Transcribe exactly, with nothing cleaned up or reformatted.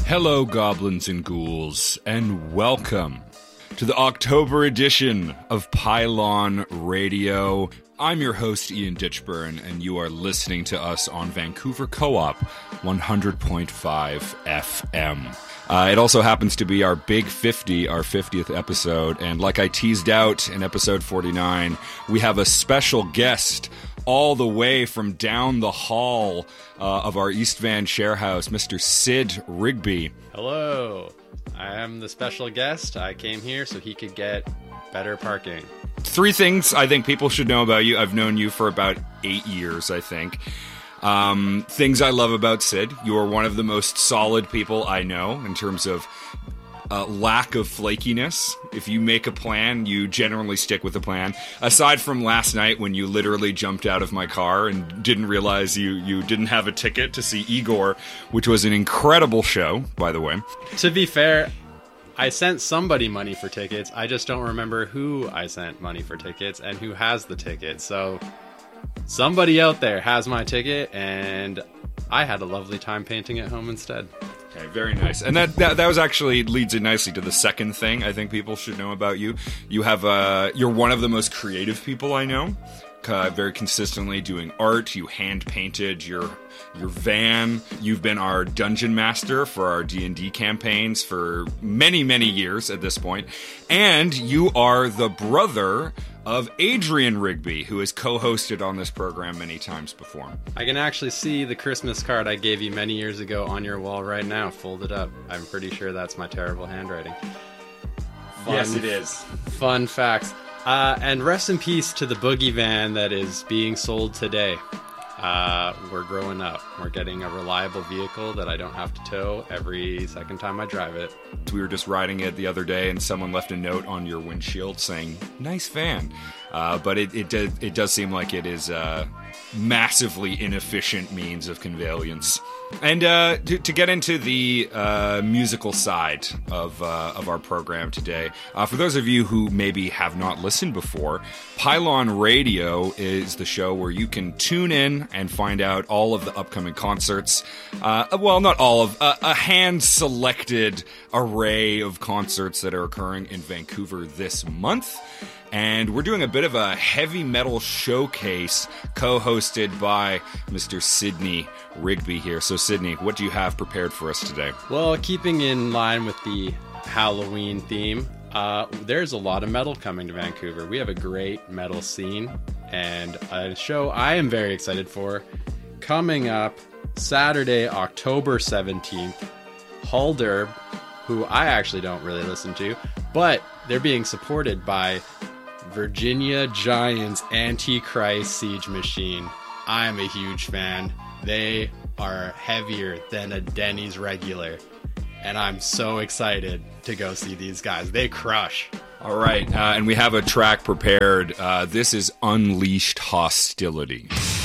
Hello, goblins and ghouls, and welcome to the October edition of Pylon Radio. I'm your host, Ian Ditchburn, and you are listening to us on Vancouver Co-op one hundred point five F M. Uh, it also happens to be our Big fifty, our fiftieth episode, and like I teased out in episode forty-nine, we have a special guest all the way from down the hall uh, of our East Van share house, Mister Sid Rigby. Hello. I am the special guest. I came here so he could get better parking. Three things I think people should know about you. I've known you for about eight years, I think. Um, things I love about Sid. You are one of the most solid people I know in terms of uh, lack of flakiness. If you make a plan, you generally stick with the plan. Aside from last night when you literally jumped out of my car and didn't realize you, you didn't have a ticket to see Igor, which was an incredible show, by the way. To be fair, I sent somebody money for tickets. I just don't remember who I sent money for tickets and who has the ticket. So somebody out there has my ticket, and I had a lovely time painting at home instead. Okay, very nice. And that, that that was actually leads it nicely to the second thing I think people should know about you. You have uh, you're one of the most creative people I know. Uh, very consistently doing art. You hand painted your your van. You've been our dungeon master for our D and D campaigns for many, many years at this point. And you are the brother of Adrian Rigby, who has co-hosted on this program many times before. I can actually see the Christmas card I gave you many years ago on your wall right now, folded up. I'm pretty sure that's my terrible handwriting. Fun, yes, it is. Fun facts. Uh, and rest in peace to the boogie van that is being sold today. Uh, we're growing up. We're getting a reliable vehicle that I don't have to tow every second time I drive it. We were just riding it the other day, and someone left a note on your windshield saying, nice van. Uh, but it, it, does, it does seem like it is a massively inefficient means of conveyance. And uh, to, to get into the uh, musical side of uh, of our program today, uh, for those of you who maybe have not listened before, Pylon Radio is the show where you can tune in and find out all of the upcoming concerts. Uh, well, not all of, uh, a hand-selected array of concerts that are occurring in Vancouver this month. And we're doing a bit of a heavy metal showcase co-hosted by Mister Sidney Rigby here. So, Sidney, what do you have prepared for us today? Well, keeping in line with the Halloween theme, uh, there's a lot of metal coming to Vancouver. We have a great metal scene, and a show I am very excited for coming up Saturday, October seventeenth. Hulderb, who I actually don't really listen to, but they're being supported by Virginia Giants Antichrist Siege Machine. I'm a huge fan. They are heavier than a Denny's regular, and I'm so excited to go see these guys. They crush. All right, uh, and we have a track prepared. Uh, this is Unleashed Hostility.